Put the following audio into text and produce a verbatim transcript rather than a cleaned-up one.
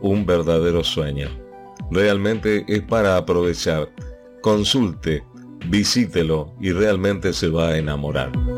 un verdadero sueño. Realmente es para aprovechar. Consulte, visítelo y realmente se va a enamorar.